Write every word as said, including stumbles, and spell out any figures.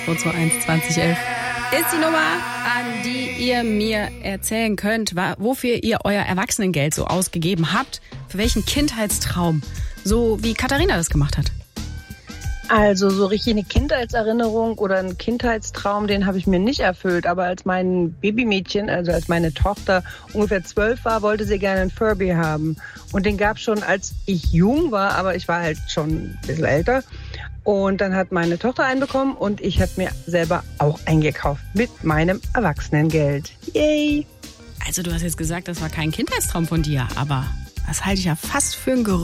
zwei zwei eins zwanzig elf ist die Nummer, an die ihr mir erzählen könnt, wofür ihr euer Erwachsenengeld so ausgegeben habt. Für welchen Kindheitstraum, so wie Katharina das gemacht hat. Also so richtig eine Kindheitserinnerung oder einen Kindheitstraum, den habe ich mir nicht erfüllt. Aber als mein Babymädchen, also als meine Tochter ungefähr zwölf war, wollte sie gerne einen Furby haben. Und den gab es schon, als ich jung war, aber ich war halt schon ein bisschen älter. Und dann hat meine Tochter einen bekommen und ich habe mir selber auch eingekauft mit meinem Erwachsenengeld. Yay! Also du hast jetzt gesagt, das war kein Kindheitstraum von dir, aber das halte ich ja fast für ein Gerücht.